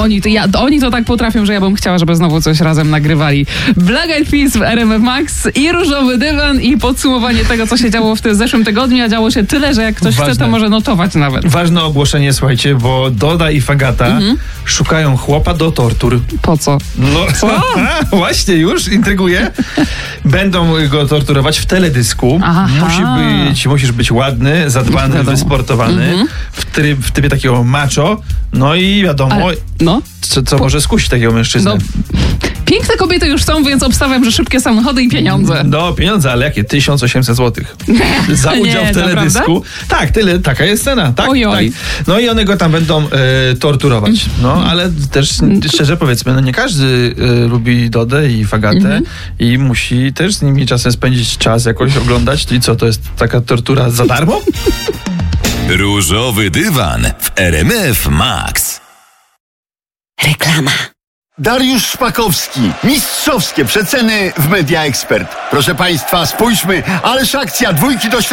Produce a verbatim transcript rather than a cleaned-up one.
oni to, ja, oni to tak potrafią, że ja bym chciała, żeby znowu coś razem nagrywali. Black Eyed Peas w R M F Max i Różowy Dywan i podsumowanie tego, co się działo w tym zeszłym tygodniu, a działo się tyle, że jak ktoś Ważne. chce, to może notować nawet. Ważne ogłoszenie, słuchajcie, bo Doda i Fagata mhm. szukają chłopa do tortur. Po co? No, co? Właśnie, już intryguje. Będą go torturować w teledysku. Aha. Musi być, musisz być ładny, zadbany, wiadomo. wysportowany, mhm. w, tryb, w trybie takiego macho. No i wiadomo, Ale, no. co, co po... może skusić takiego mężczyznę. No. Piękne kobiety już są, więc obstawiam, że szybkie samochody i pieniądze. No, pieniądze, ale jakie? tysiąc osiemset złotych za udział nie, w teledysku. Tak, tyle, taka jest cena. Tak, oj, oj. tak. No i one go tam będą e, torturować. No, ale też szczerze powiedzmy, no nie każdy e, lubi Dodę i Fagatę mm-hmm. i musi też z nimi czasem spędzić czas, jakoś oglądać. I co, to jest taka tortura za darmo? Różowy Dywan w R M F Max. Reklama. Dariusz Szpakowski. Mistrzowskie przeceny w Media Expert. Proszę Państwa, spójrzmy, ależ akcja dwójki do